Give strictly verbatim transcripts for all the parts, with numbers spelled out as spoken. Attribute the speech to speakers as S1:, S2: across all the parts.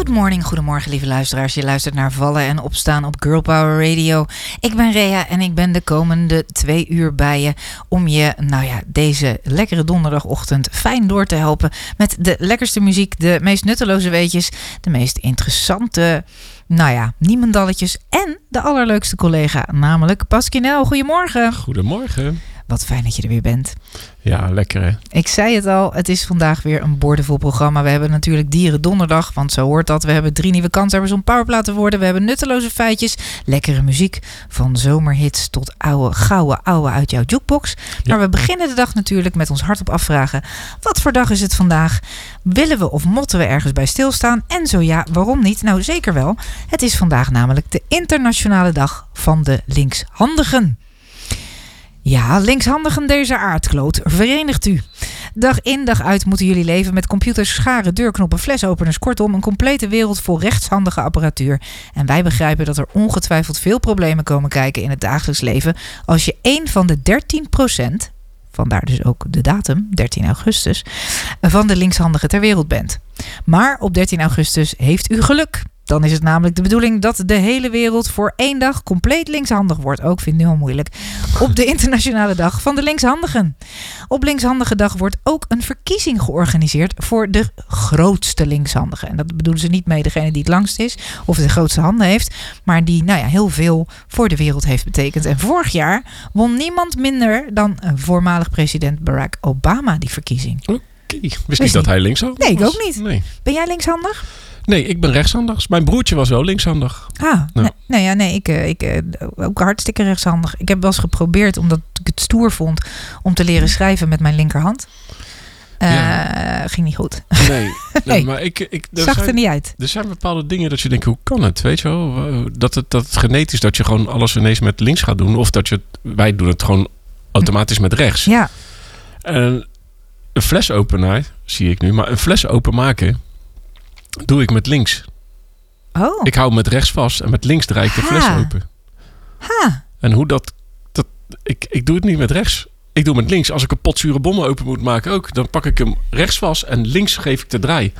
S1: morning, goedemorgen lieve luisteraars. Je luistert naar Vallen en Opstaan op Girl Power Radio. Ik ben Rea en ik ben de komende twee uur bij je om je, nou ja, deze lekkere donderdagochtend fijn door te helpen met de lekkerste muziek, de meest nutteloze weetjes, de meest interessante, nou ja, niemendalletjes en de allerleukste collega, namelijk Pasquinel. Goedemorgen.
S2: Goedemorgen.
S1: Wat fijn dat je er weer bent.
S2: Ja, lekker hè.
S1: Ik zei het al, het is vandaag weer een boordevol programma. We hebben natuurlijk Dieren Donderdag, want zo hoort dat. We hebben drie nieuwe kanshebbers om powerplaat te worden. We hebben nutteloze feitjes, lekkere muziek, van zomerhits tot oude, gouden ouwe uit jouw jukebox. Maar ja, we beginnen de dag natuurlijk met ons hardop afvragen. Wat voor dag is het vandaag? Willen we of motten we ergens bij stilstaan? En zo ja, waarom niet? Nou, zeker wel. Het is vandaag namelijk de internationale dag van de linkshandigen. Ja, linkshandigen deze aardkloot, verenigt u. Dag in dag uit moeten jullie leven met computers, scharen, deurknoppen, flesopeners. Kortom, een complete wereld vol rechtshandige apparatuur. En wij begrijpen dat er ongetwijfeld veel problemen komen kijken in het dagelijks leven als je één van de dertien procent, vandaar dus ook de datum, dertien augustus, van de linkshandigen ter wereld bent. Maar op dertien augustus heeft u geluk. Dan is het namelijk de bedoeling dat de hele wereld voor één dag compleet linkshandig wordt. Ook vind ik nu al moeilijk. Op de internationale dag van de linkshandigen. Op linkshandige dag wordt ook een verkiezing georganiseerd voor de grootste linkshandige. En dat bedoelen ze niet mee degene die het langst is of de grootste handen heeft. Maar die nou ja, heel veel voor de wereld heeft betekend. En vorig jaar won niemand minder dan voormalig president Barack Obama die verkiezing.
S2: Oké, okay. Wist niet dat hij linkshandig was?
S1: Nee, ik ook niet.
S2: Nee.
S1: Ben jij linkshandig?
S2: Nee, ik ben rechtshandig. Mijn broertje was wel linkshandig.
S1: Ah, nou. nee, nee, ja, nee ik, ik ook hartstikke rechtshandig. Ik heb wel eens geprobeerd, omdat ik het stoer vond, om te leren schrijven met mijn linkerhand. Uh, ja. Ging niet goed.
S2: Nee, nee, nee. Maar ik, ik er
S1: zag
S2: zijn,
S1: er niet uit.
S2: Er zijn bepaalde dingen dat je denkt, hoe kan het? Weet je wel? Dat het, dat het genetisch dat je gewoon alles ineens met links gaat doen. Of dat je, wij doen het gewoon automatisch met rechts.
S1: Ja.
S2: En een fles opener, zie ik nu, maar een fles openmaken doe ik met links.
S1: Oh.
S2: Ik hou met rechts vast en met links draai ik de fles
S1: ha.
S2: open.
S1: Ha.
S2: En hoe dat... dat ik, ik doe het niet met rechts. Ik doe met links. Als ik een pot zure bommen open moet maken ook, dan pak ik hem rechts vast en links geef ik de draai.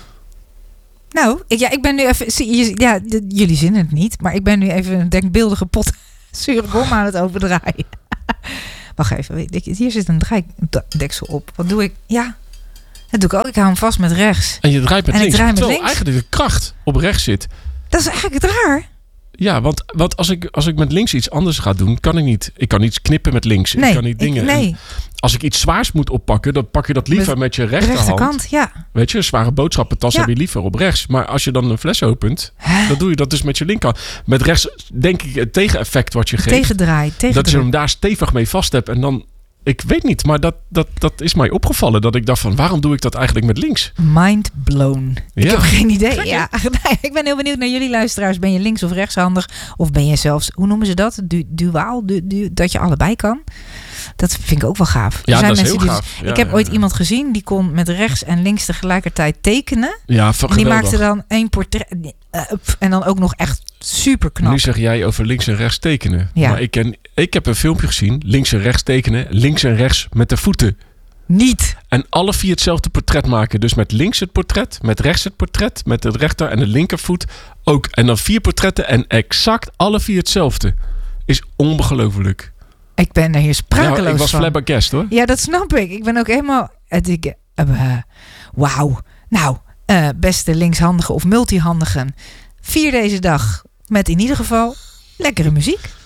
S2: Nou,
S1: ja, ik ben nu even... Ja, jullie zien het niet, maar ik ben nu even een denkbeeldige pot zure bommen aan het overdraaien. Wacht even. Hier zit een draaideksel op. Wat doe ik? Ja... Dat doe ik ook. Ik hou hem vast met rechts.
S2: En je draait met
S1: en
S2: links.
S1: Ik draai met
S2: terwijl
S1: links.
S2: eigenlijk de kracht op rechts zit.
S1: Dat is eigenlijk het raar.
S2: Ja, want, want als, ik, als ik met links iets anders ga doen, kan ik niet. Ik kan niet knippen met links.
S1: Nee,
S2: ik kan niet dingen.
S1: Ik, nee.
S2: Als ik iets zwaars moet oppakken, dan pak je dat liever met, met je rechterhand.
S1: rechterkant, ja.
S2: Weet je, een zware boodschappentas ja. heb je liever op rechts. Maar als je dan een fles opent, huh? dan doe je dat dus met je linkerhand. Met rechts denk ik het tegeneffect wat je geeft.
S1: Tegendraai, tegendraai.
S2: Dat je hem daar stevig mee vast hebt en dan... Ik weet niet, maar dat, dat, dat is mij opgevallen. Dat ik dacht van, waarom doe ik dat eigenlijk met links?
S1: Mind blown.
S2: Ja.
S1: Ik heb geen idee. Ja. Nee, ik ben heel benieuwd naar jullie luisteraars. Ben je links- of rechtshandig? Of ben je zelfs, hoe noemen ze dat? Du- duaal? Du- du- dat je allebei kan? Dat vind ik ook wel gaaf.
S2: Ja,
S1: er zijn
S2: dat is
S1: mensen
S2: heel
S1: die
S2: gaaf.
S1: Dus,
S2: ja,
S1: ik heb
S2: ja,
S1: ooit
S2: ja.
S1: iemand gezien die kon met rechts en links tegelijkertijd tekenen.
S2: Ja,
S1: en die maakte dan één portret. Uh, en dan ook nog echt super knap.
S2: Nu zeg jij over links en rechts tekenen.
S1: Ja.
S2: Maar ik, ken, ik heb een filmpje gezien. Links en rechts tekenen. Links en rechts met de voeten.
S1: Niet.
S2: En alle vier hetzelfde portret maken. Dus met links het portret. Met rechts het portret. Met de rechter en de linkervoet ook. En dan vier portretten. En exact alle vier hetzelfde. Is ongelooflijk.
S1: Ik ben er hier sprakeloos
S2: ja, ik was
S1: van.
S2: flabbergast hoor.
S1: Ja, dat snap ik. Ik ben ook helemaal... Uh, uh, Wauw. Nou, uh, beste linkshandigen of multihandigen. Vier deze dag met in ieder geval lekkere muziek.